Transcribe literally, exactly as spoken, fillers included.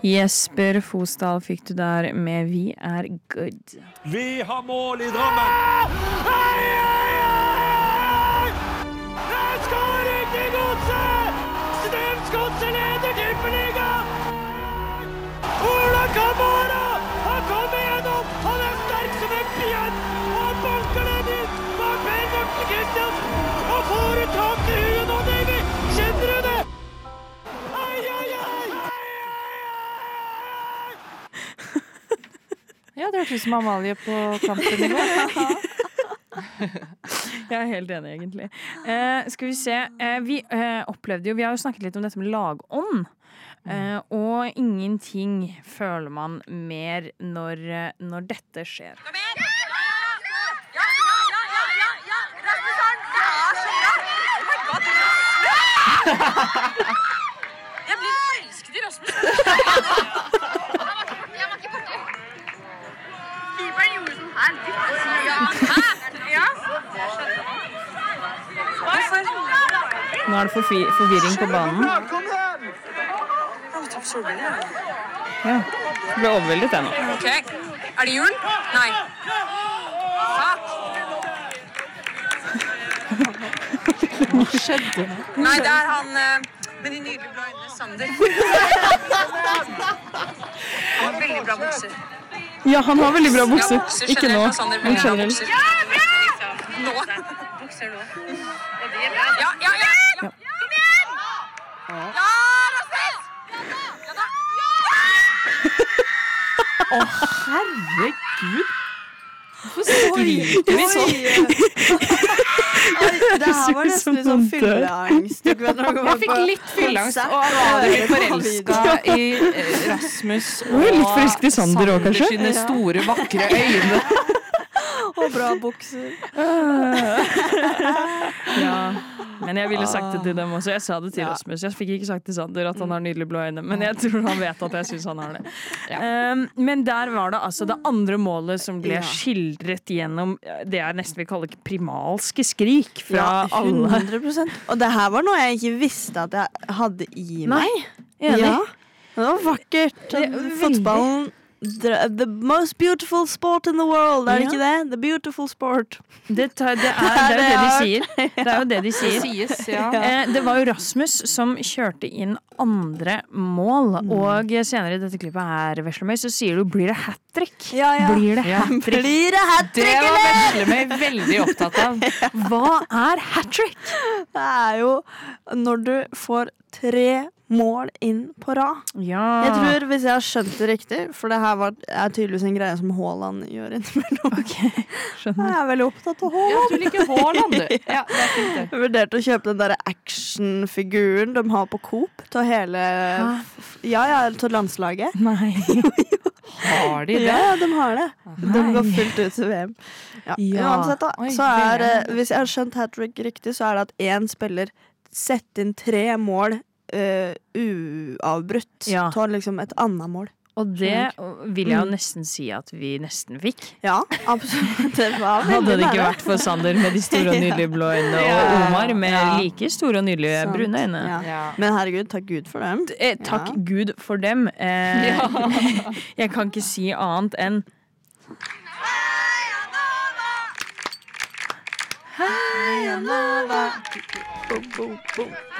Jesper Fosdal fikk du der med Vi er good. Vi har mål i Drammen! Hei, hei, hei! Det skal ikke godset! Strømsgodset leder Tippeligaen! Ola Kamara! Han kommer gjennom! Han er sterk som en bjørn! Og han banker den inn! Bak Per Morten Kristiansen! Og får et tak i huet nå, Davy! Kjenner du det? Ai, ai, ai! Ja, det hørtes ut som Amalie på kampen i går. Jeg er helt enig, egentlig. Eh, skal vi se. Eh, vi eh, opplevde jo, vi har jo snakket litt om dette med lagånd. Eh, og ingenting føler man mer når, når dette skjer. Kom igjen! Ja, ja, ja, ja, ja, ja! Rasmusson! Ja, så bra! Oh my God, Rasmus! Jeg blir forelsket i Rasmus. Jeg var ikke borte. Keeperen gjorde sånn her. Ja, hæ? Ja. Hvorfor? Nå er det forfi- forvirring på banen. Kom igjen! Ja, jeg ble overveldet jeg nå. Ok, er det jul? Nei. Fuck. Hva skjedde? Nei, det er han eh, med de nydelige blå øynene, Sander. Han har veldig bra bukser. Ja, han har veldig bra Ja, bukser. bukser Ikke nå, generelt har Sander men veldig bra generelt. bukser. Nå. Bukser nå. Ja, ja, ja. ja. Kom igjen! Ja, Rasmus! Ja da! Å, herregud! Hvorfor skriker vi sånn? Det her var nesten litt sånn fylleangst. Jeg fikk litt fylleangst, og Amalie ble forelsket i eh, Rasmus og er litt forelsket i Sander også, kanskje? sine store, vakre øyne. Og bra bukser. Ja, men jeg ville sagt det til dem også. Jeg sa det til Rasmus. Jeg fikk ikke sagt til Sander at han har nydelig blå øyne, men jeg tror han vet at jeg synes han har det. Um, men der var det altså det andre målet som ble skildret gjennom det jeg nesten vil kalle primalske skrik fra Ja, alle. hundre prosent. Og det her var noe jeg ikke visste at jeg hadde i meg. Nei, enig. Ja, det var vakkert. Det er Fotballen, the, the most beautiful sport in the world, er det Ja. ikke det? The beautiful sport. Det, tar, det, er, det er jo det de sier. Det er jo det de sier. Sies, ja. Eh, det var jo Rasmus som kjørte inn andre mål, og senere i dette klippet her, Veslemøy, så sier du, blir det hat-trick? Ja, ja. Blir det Ja. hat-trick? Blir det Det hat-trick, var eller? Veslemøy veldig opptatt av. Hva er hat-trick? Det er jo når du får tre mål inn på rad. Ja. Jeg tror, hvis jeg har skjønt det riktig, for det her var, er tydeligvis en greie som Haaland gjør innimellom. skjønner. Jeg er veldig opptatt av Ja, Haaland. du liker Haaland, du. Ja, det er fint det. Jeg vurderte å kjøpe den der actionfiguren de har på Coop til hele Ja, ja, til landslaget. Nei. Har de det? Ja, de har det. De Nei. går fullt ut til V M. Ja, Ja. Uansett, da. Oi, Så er, V M. eh, hvis jeg har skjønt hat-trick riktig, så er det at én spiller setter inn tre mål eh, uavbrutt Ja. til liksom et annet mål. Og det vil jeg jo nesten si at vi nesten fikk. Ja, absolutt. Det var Hadde veldig det ikke nære. vært for Sander med de store og nydelige blå øynene, og Ja. Omar med Ja. like store og nydelige Sant. brune øyne. Ja. Ja. Men herregud, takk Gud for dem. Eh, takk Ja. Gud for dem. Eh, jeg kan ikke si annet enn Heia Nova! Boom, boom, boom.